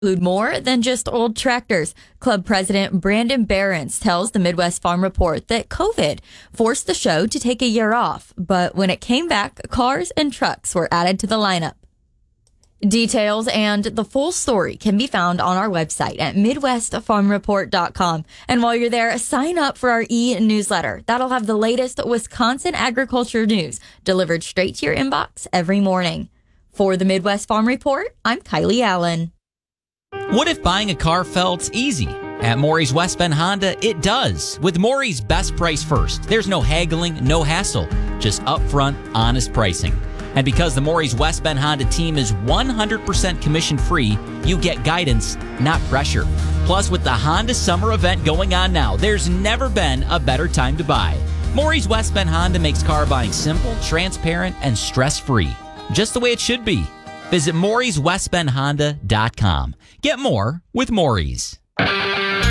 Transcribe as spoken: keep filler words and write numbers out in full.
Include more than just old tractors. Club president Brandon Behrens tells the Midwest Farm Report that COVID forced the show to take a year off, but when it came back, cars and trucks were added to the lineup. Details and the full story can be found on our website at midwest farm report dot com. And while you're there, sign up for our e-newsletter. That'll have the latest Wisconsin agriculture news delivered straight to your inbox every morning. For the Midwest Farm Report, I'm Kylie Allen. What if buying a car felt easy? At Maury's West Bend Honda, it does. With Maury's Best Price First, there's no haggling, no hassle, just upfront, honest pricing. And because the Maury's West Bend Honda team is one hundred percent commission-free, you get guidance, not pressure. Plus, with the Honda Summer event going on now, there's never been a better time to buy. Maury's West Bend Honda makes car buying simple, transparent, and stress-free. Just the way it should be. Visit Maury's West Bend Honda dot com. Get more with Maury's.